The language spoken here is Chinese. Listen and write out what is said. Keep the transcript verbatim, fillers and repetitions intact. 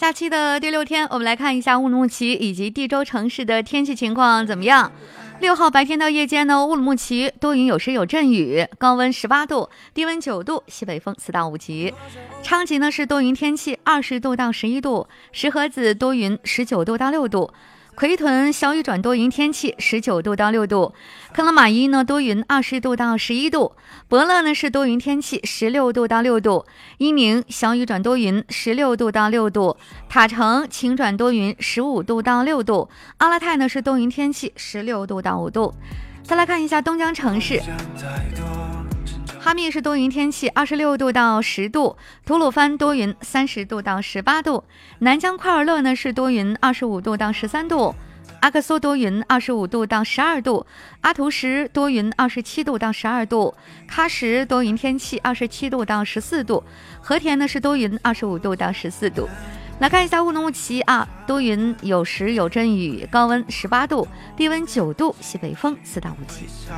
假期的第六天，我们来看一下乌鲁木齐以及地州城市的天气情况怎么样。六号白天到夜间呢，乌鲁木齐多云有时有阵雨，高温十八度，低温九度，西北风四到五级。昌吉呢是多云天气，二十度到十一度；石河子多云，十九度到六度；奎屯小雨转多云天气，十九度到六度；克拉玛依呢多云，二十度到十一度；伯乐呢是多云天气，十六度到六度；伊宁小雨转多云，十六度到六度；塔城晴转多云，十五度到六度；阿拉泰呢是多云天气，十六度到五度。再来看一下东江城市，哈密是多云天气，二十六度到十度；吐鲁番多云，三十度到十八度；南疆库尔勒呢是多云，二十五度到十三度；阿克苏多云，二十五度到十二度；阿图什多云，二十七度到十二度；喀什多云天气，二十七度到十四度；和田呢是多云，二十五度到十四度。来看一下乌鲁木齐啊，多云有时有阵雨，高温十八度，低温九度，西北风四到五级。